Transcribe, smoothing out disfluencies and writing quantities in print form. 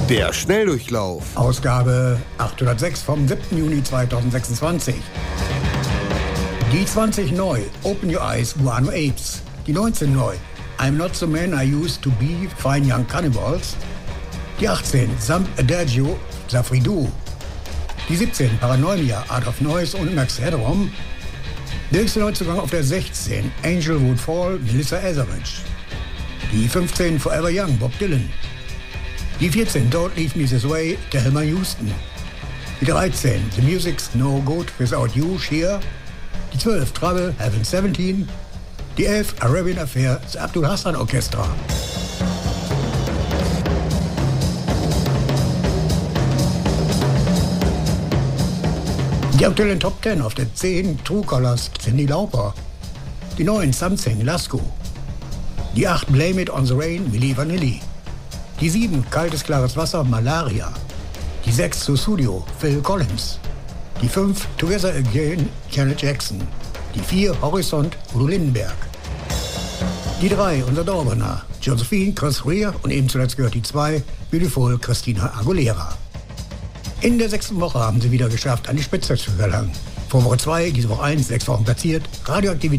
Der Schnelldurchlauf. Ausgabe 806 vom 7. Juni 2026. Die 20 neu, Open Your Eyes, Guano Apes. Die 19 neu, I'm Not the Man I Used to Be, Fine Young Cannibals. Die 18, Zamp Adagio, Safridu. Die 17, Paranoia, Art of Noise und Max Headroom. Der nächste Neuzugang auf der 16, Angel Would Fall, Melissa Etheridge. Die 15, Forever Young, Bob Dylan. Die 14, Don't Leave Me This Way, Thelma Houston. Die 13, The Music's No Good Without You, Cher. Die 12, Trouble, Heaven 17. Die 11, Arabian Affair, das Abdul Hassan Orchestra. Die aktuellen Top 10 auf der 10, True Colors, Cyndi Lauper. Die 9, Something, Lasko. Die 8, Blame It on the Rain, Milli Vanilli. Die 7, Kaltes, klares Wasser, Malaria. Die 6, Sussudio, Phil Collins. Die 5, Together Again, Janet Jackson. Die 4, Horizont, Udo Lindenberg. Die 3, unser Dorbener, Josephine, Chris Rea und eben zuletzt gehört die 2, Beautiful, Christina Aguilera. In der 6. Woche haben sie wieder geschafft, an die Spitze zu gelangen. Vor Woche 2, diese Woche 1, 6 Wochen platziert, Radioaktivität